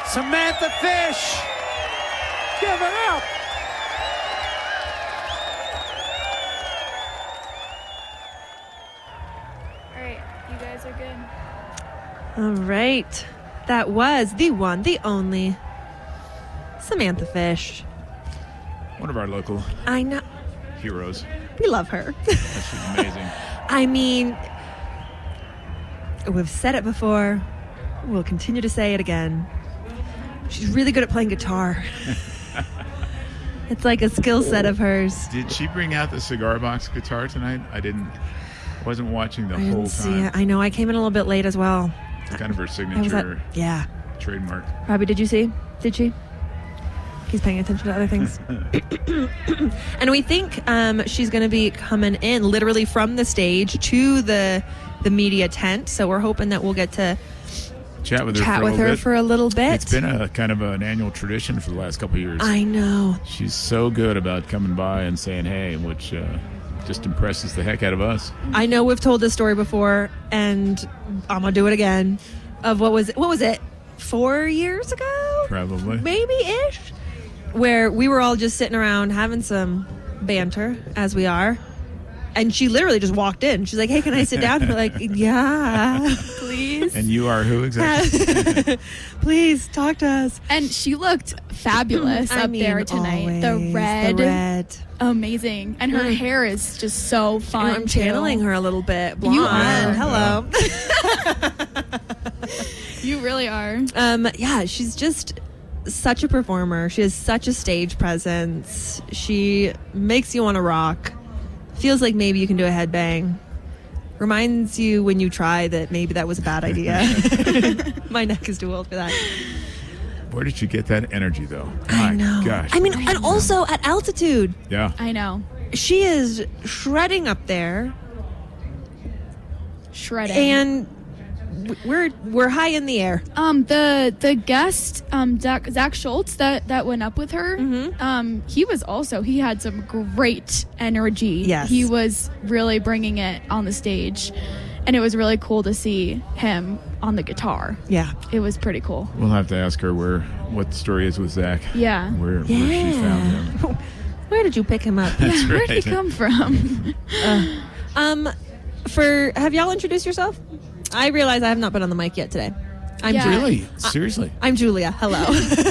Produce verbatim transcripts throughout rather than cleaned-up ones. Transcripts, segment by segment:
Samantha Fish. Give it up. All right, you guys are good. All right. That was the one, the only Samantha Fish. One of our local I know. heroes. We love her. She's amazing. I mean, we've said it before. We'll continue to say it again. She's really good at playing guitar. It's like a skill set of hers. Did she bring out the cigar box guitar tonight? I didn't. wasn't watching the I whole didn't see time. it. I know. I came in a little bit late as well. It's kind of her I was signature at, yeah. trademark. Robbie, did you see? Did she? He's paying attention to other things. And we think um, she's going to be coming in literally from the stage to the the media tent. So we're hoping that we'll get to Chat with her, chat for, with a her bit. for a little bit. It's been a kind of an annual tradition for the last couple of years. I know. She's so good about coming by and saying hey, which uh, just impresses the heck out of us. I know we've told this story before, and I'm gonna do it again. Of what was it? What was it? Four years ago? Probably. Maybe ish. Where we were all just sitting around having some banter, as we are, and she literally just walked in. She's like, "Hey, can I sit down?" We're like, "Yeah, please." And you are who exactly? Please talk to us. And she looked fabulous I up mean, there tonight. always. The red, the red. amazing, and her Mm. hair is just so fun. I'm channeling too. her a little bit. Blonde. You are. Hello. You really are. Um, yeah, she's just such a performer. She has such a stage presence. She makes you want to rock. Feels like maybe you can do a headbang. Reminds you when you try that maybe that was a bad idea. My neck is too old for that. Where did you get that energy, though? I My know. gosh. I mean, and also at altitude. Yeah. I know. She is shredding up there. Shredding. And we're we're high in the air. Um, the the guest, um, Zach, Zach Schultz, that, that went up with her, Mhm. um, he was also, he had some great energy. Yes. He was really bringing it on the stage, and it was really cool to see him on the guitar. Yeah. It was pretty cool. We'll have to ask her where what the story is with Zach. Yeah. Where, where she found him. Where did you pick him up? That's Where did he right. come from? Uh, um, for have y'all introduced yourself? I realize I have not been on the mic yet today. I'm Yeah. Julia. Really? Seriously? I'm Julia. Hello.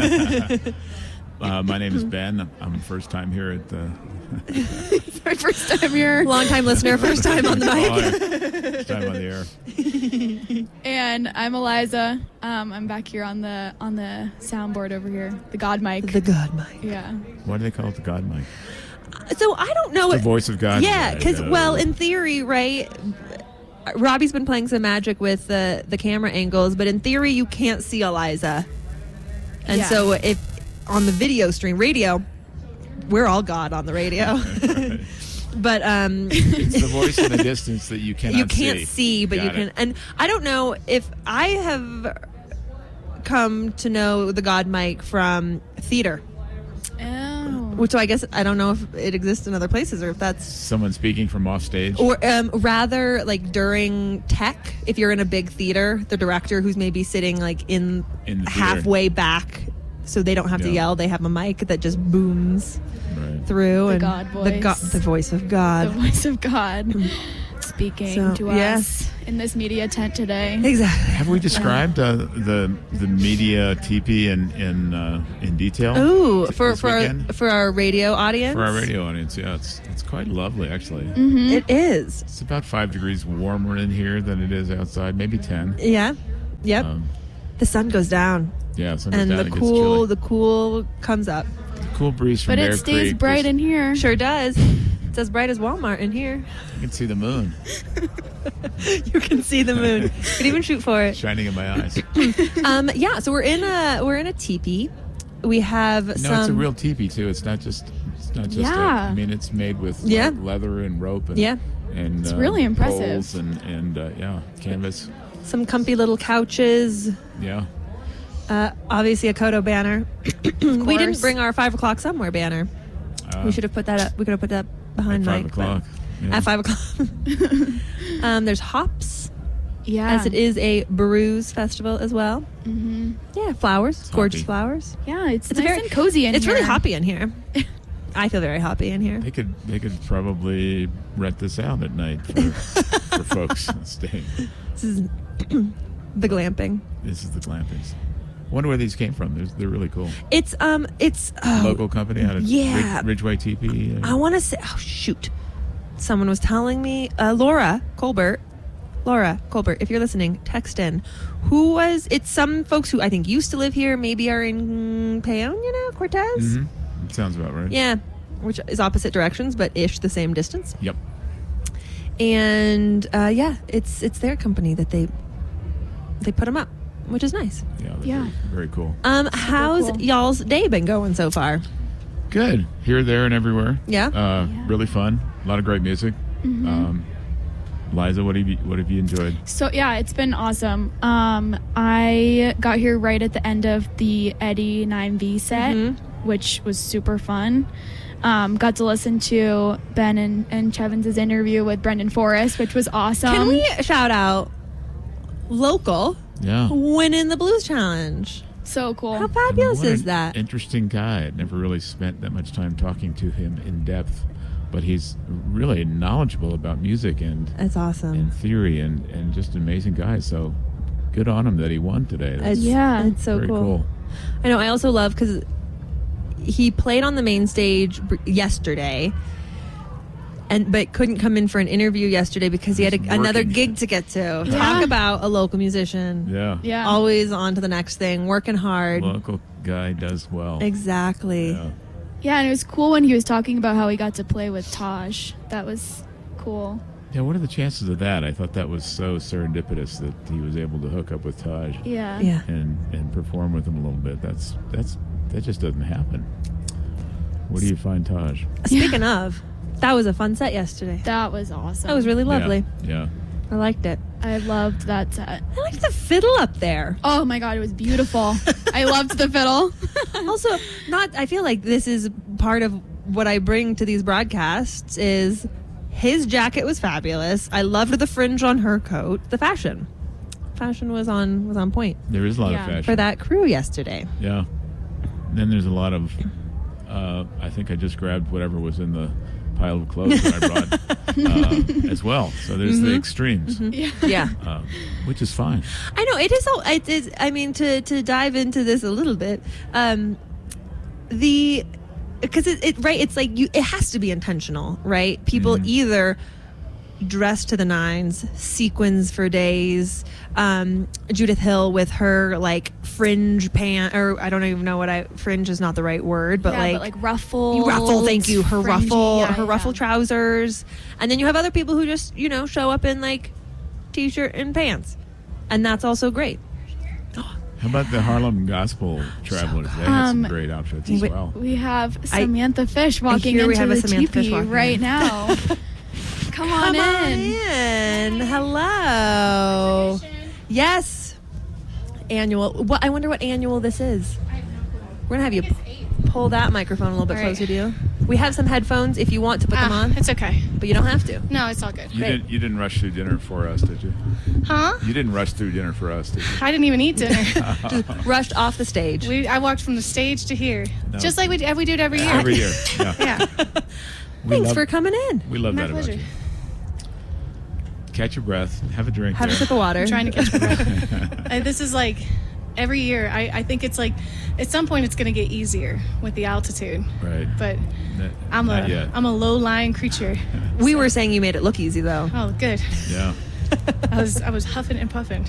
Uh, my name is Ben. I'm first time here at the... My first time here. Long time listener, first time on the mic. First time on the air. And I'm Eliza. Um, I'm back here on the on the soundboard over here, the God mic. The God mic. Yeah. Why do they call it the God mic? So I don't know. The it- voice of God. Yeah, because Uh, well, in theory, right? Robbie's been playing some magic with the the camera angles, but in theory, you can't see Eliza, and Yeah. so if on the video stream, radio, we're all God on the radio. Right. But um, It's the voice in the distance that you cannot see. you can't see, but Got you it. can. And I don't know if I have come to know the God mic from theater, Oh. which I guess I don't know if it exists in other places or if that's Someone speaking from off stage. or um, rather like during tech. If you're in a big theater, the director who's maybe sitting like in, In the theater. halfway back, so they don't have to Yeah. yell. They have a mic that just booms Right. through The and God the go- voice. the voice of God. The voice of God speaking So, to yes. us in this media tent today. Exactly. Have we described uh, the the media teepee in in uh, in detail? Ooh, This for for our, weekend? for our radio audience. For our radio audience, yeah, it's it's quite lovely actually. Mm-hmm. It is. It's about five degrees warmer in here than it is outside, maybe ten. Yeah. Yep. Um, the sun goes down, yeah, sun goes and down, the it gets cool chilly. the cool comes up. cool breeze from But Bear it stays Creek. bright Just- in here. Sure does. It's as bright as Walmart in here. You can see the moon You can see the moon. You can even shoot for it. shining in my eyes. Um, yeah, so we're in a we're in a teepee. We have No, some. it's a real teepee too. It's not just. It's not just. Yeah. A, I mean, it's made with like, Yeah. leather and rope and Yeah. and It's uh, really impressive. poles and and uh, yeah, canvas. some comfy little couches. Yeah. Uh, obviously, a Kodo banner. We didn't course. bring our five o'clock somewhere banner. Uh, we should have put that up. We could have put that behind at five Mike. o'clock. but- Yeah. At five o'clock. um, there's hops. Yeah. as it is a Brews festival as well. Mm-hmm. Yeah, flowers, gorgeous hoppy. flowers. Yeah, it's, It's a nice very- and cozy in It's here. really hoppy in here. I feel very hoppy in here. They could they could probably rent this out at night for, for folks staying. This is the glamping. This is the glampings. Wonder where these came from. They're, they're really cool. It's um, it's oh, Local company out of yeah. Ridge, Ridgeway T P. uh, I want to say, oh shoot, someone was telling me, uh, Laura Colbert, Laura Colbert, if you're listening, text in. Who was? It's some folks who I think used to live here, maybe are in Paonia now, Cortez. mhm. It sounds about right. Yeah, which is opposite directions, but ish the same distance. Yep. And uh, yeah, it's it's their company that they they put them up, which is nice. Yeah. they're Yeah. Very, very cool. Um, how's cool. y'all's day been going so far? Good. Here, there, and everywhere. Yeah? Uh, Yeah. Really fun. A lot of great music. Mm-hmm. Um, Liza, what have you what have you enjoyed? So yeah, it's been awesome. Um, I got here right at the end of the Eddie nine V set, Mhm. which was super fun. Um, got to listen to Ben and, and Chevins' interview with Brendan Forrest, which was awesome. Can we shout out local Yeah. winning the Blues Challenge? So cool. How fabulous What is an that? Interesting guy. I'd never really spent that much time talking to him in depth, but he's really knowledgeable about music and That's awesome. and theory and, and just an amazing guy. So good on him that he won today. That's It's, Yeah. it's so very cool. cool. I know. I also love because he played on the main stage br- yesterday, and but couldn't come in for an interview yesterday because he had He's a, another working. gig to get to. Yeah. Talk about a local musician. Yeah. Yeah. Always on to the next thing, working hard. Local guy does well. Exactly. Yeah. Yeah, and it was cool when he was talking about how he got to play with Taj. That was cool. Yeah, what are the chances of that? I thought that was so serendipitous that he was able to hook up with Taj Yeah. Yeah. and, and perform with him a little bit. That's that's that just doesn't happen. Where do you find Taj? Speaking of, that was a fun set yesterday. That was awesome. That was really lovely. Yeah. yeah. I liked it. I loved that set. I liked the fiddle up there. Oh my god, it was beautiful. I loved the fiddle. Also, not. I feel like this is part of what I bring to these broadcasts. Is his jacket was fabulous. I loved the fringe on her coat. The fashion, fashion was on was on point There is a lot Yeah. of fashion. for that crew yesterday. Yeah. Then there's a lot of. Uh, I think I just grabbed whatever was in the pile of clothes that I brought uh, as well. So there's the extremes, Yeah. um, which is fine. I know it is. all- It is. I mean, to to dive into this a little bit, um, the because it, it right. It's like you. It has to be intentional, right? People Mhm. either dress to the nines, sequins for days. Um, Judith Hill with her like fringe pant, or I don't even know what I fringe is not the right word, but yeah, like. but like ruffle. Ruffle, thank you. Her fringy, ruffle, yeah, her yeah. ruffle trousers, and then you have other people who just you know show up in like t-shirt and pants, and that's also great. How about the Harlem Gospel Travelers? They had some Um, great outfits as wait- well. We have I- Samantha Fish walking hear we into have a the Samantha Fish teepee walking right in. now. Come on Come on in. in. Hello. Yes. Annual. What? I wonder what annual this is. We're gonna have you p- pull that microphone a little bit All right. closer to you. We have some headphones if you want to put them Ah, on, it's okay. but you don't have to. No, it's all good. You Great. didn't. You didn't rush through dinner for us, did you? Huh? You didn't rush through dinner for us, did you? I didn't even eat dinner. Rushed off the stage. we, I walked from the stage to here, No. just like we, d- we do it every year. Every year. Yeah. Yeah. We Thanks love, for coming in. We love My that pleasure. about you. Catch your breath. Have a drink. Have a there. sip of water. I'm trying to catch my breath. Uh, this is like every year. I, I think it's like at some point it's going to get easier with the altitude, Right. but N- I'm Not a yet. am a low lying creature. We were saying you made it look easy though. Oh, good. Yeah. I was I was huffing and puffing.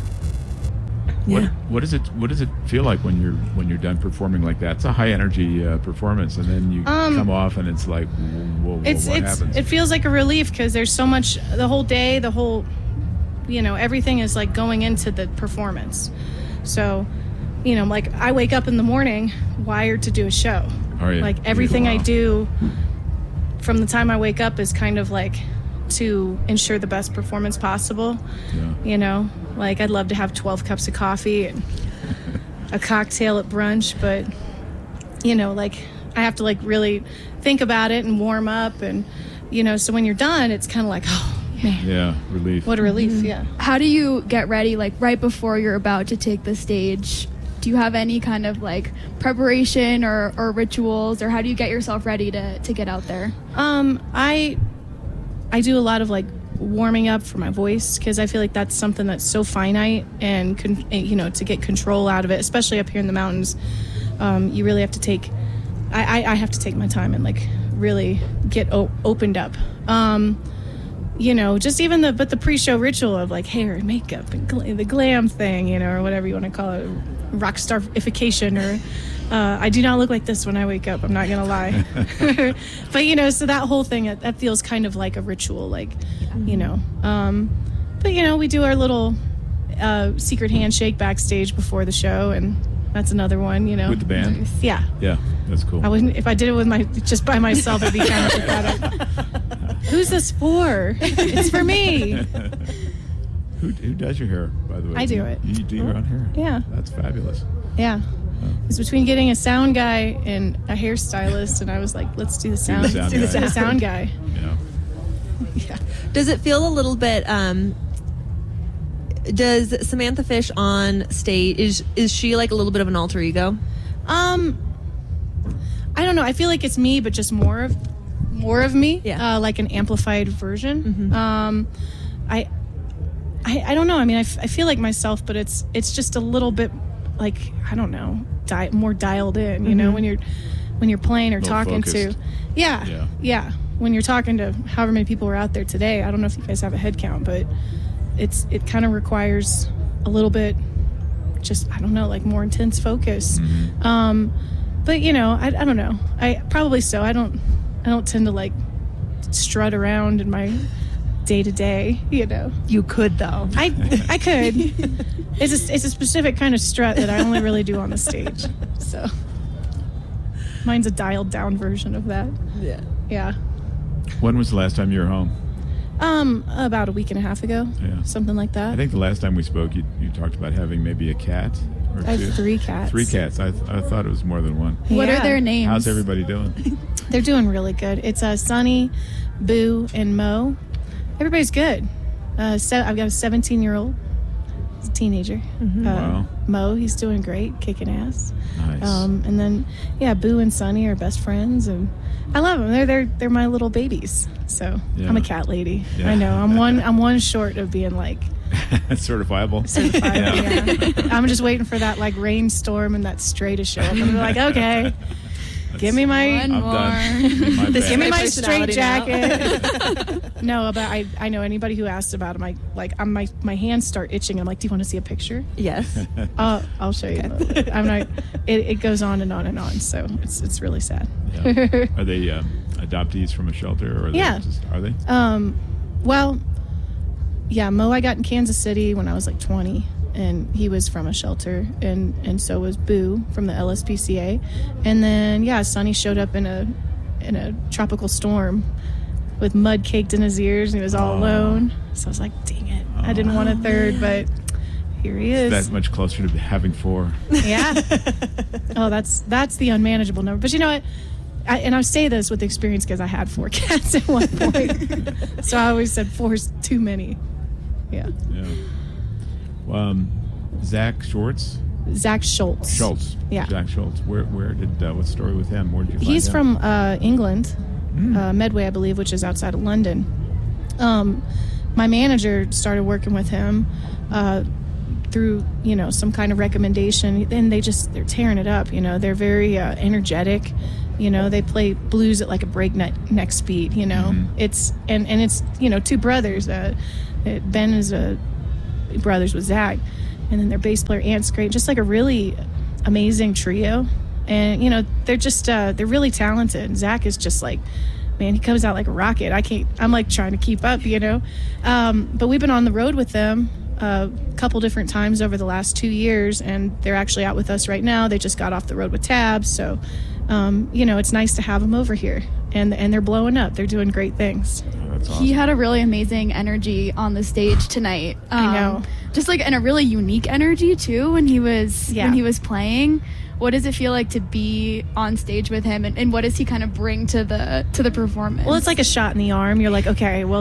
What, Yeah. what does it What does it feel like when you're when you're done performing like that? It's a high energy uh, performance, and then you Um, come off, and it's like, whoa, whoa, It's what it's happens? it feels like a relief because there's so much the whole day, the whole, you know, everything is like going into the performance. So, you know, like I wake up in the morning wired to do a show. Are you? Like everything I Wow. do from the time I wake up is kind of like to ensure the best performance possible. Yeah. You know, like I'd love to have twelve cups of coffee and a cocktail at brunch, but you know, like I have to like really think about it and warm up, and you know, so when you're done, it's kind of like, oh, Yeah, relief. What a relief, yeah. How do you get ready, like right before you're about to take the stage? Do you have any kind of like preparation or, or rituals, or how do you get yourself ready to, to get out there? Um, I I do a lot of like warming up for my voice, because I feel like that's something that's so finite, and con- you know, to get control out of it, especially up here in the mountains, um, you really have to take. I, I, I have to take my time and like really get o- opened up. Um, you know, just even the but the pre-show ritual of like hair and makeup and gl- the glam thing, you know, or whatever you want to call it, rock starification, or. Uh, I do not look like this when I wake up. I'm not gonna lie, but you know, so that whole thing that, that feels kind of like a ritual, like, you know. Um, but you know, we do our little uh, secret handshake backstage before the show, and that's another one. You know, With the band? Yeah, Yeah, that's cool. I wouldn't if I did it with my just by myself. It'd be kind of pathetic. Who's this for? It's for me. Who, who does your hair, by the way? I do it. You do your own hair? Yeah. That's fabulous. Yeah. It's between getting a sound guy and a hairstylist, and I was like, let's do the sound. sound Let's do the guy. sound, sound guy. Yeah. Yeah. Does it feel a little bit? Um, does Samantha Fish on stage is is she like a little bit of an alter ego? Um, I don't know. I feel like it's me, but just more of more of me. Yeah. Uh, like an amplified version. Mm-hmm. Um, I, I, I don't know. I mean, I, f- I feel like myself, but it's it's just a little bit like I don't know, di- more dialed in. You Mm-hmm. know, when you're when you're playing or More talking focused. to, yeah, Yeah. yeah. When you're talking to however many people are out there today, I don't know if you guys have a head count, but it's it kind of requires a little bit, just I don't know, like more intense focus. Mm-hmm. Um, but you know, I, I don't know. I probably so. I don't I don't tend to like strut around in my day to day. You know, You could though. I I could. It's a, it's a specific kind of strut that I only really do on the stage. So mine's a dialed down version of that. Yeah. Yeah. When was the last time you were home? Um, about a week and a half ago. Yeah. Something like that. I think the last time we spoke, you, you talked about having maybe a cat or I two. have three cats. Three cats. I, th- I thought it was more than one. What Yeah. are their names? How's everybody doing? They're doing really good. It's uh, Sunny, Boo, and Mo. Everybody's good. Uh, so I've got a seventeen-year-old. He's a teenager. Uh, Wow. Mo, he's doing great, kicking ass. Nice. Um, and then, yeah, Boo and Sunny are best friends, and I love them. They're they're they're my little babies. So Yeah. I'm a cat lady. Yeah. I know. I'm one. I'm one short of being like Certifiable. certified. Yeah. Yeah. I'm just waiting for that like rainstorm and that stray to show up. And be like, okay, give me my One I'm more. done. Give me my give me bag. my personality straight now. jacket. No, but I, I know anybody who asked about them. I like I'm my my hands start itching. I'm like, do you want to see a picture? Yes. Uh, I'll show you. I'm not. It, it goes on and on and on. So it's it's really sad. Yeah. Are they uh, adoptees from a shelter? Or are they Yeah. Just, are they? Um, well, yeah, Mo I got in Kansas City when I was like twenty, and he was from a shelter, and and so was Boo from the L S P C A, and then yeah, Sonny showed up in a in a tropical storm with mud caked in his ears, and he was all Oh. alone. So I was like, dang it, I didn't want a third, but here he is. That much closer to having four. Yeah. Oh, that's that's the unmanageable number. But you know what? I, and I say this with experience because I had four cats at one point. So I always said four is too many. Yeah. Yeah. Um, Zach Schwartz? Zach Schultz. Schultz. Yeah. Zach Schultz. Where where did uh, what story with him? Where did you find He's him? from uh, England, Mm. uh, Medway, I believe, which is outside of London. Um, my manager started working with him uh, through, you know, some kind of recommendation. Then they just they're tearing it up. You know, they're very uh, energetic. You know, they play blues at like a breakneck neck speed. You know, Mhm. it's and and it's you know two brothers. Uh, Ben is a brothers with Zach, and then their bass player Ant's great. Just like a really amazing trio. And you know they're just uh, they're really talented. Zach is just like, man, he comes out like a rocket. I can't. I'm like trying to keep up, you know. Um, but we've been on the road with them a couple different times over the last two years, and they're actually out with us right now. They just got off the road with Tabs, so um, you know it's nice to have them over here. And and they're blowing up. They're doing great things. Oh, that's awesome. He had a really amazing energy on the stage tonight. Um, I know. just like and a really unique energy too when he was Yeah. when he was playing. What does it feel like to be on stage with him, and, and what does he kind of bring to the to the performance? Well, it's like a shot in the arm. You're like, okay, well,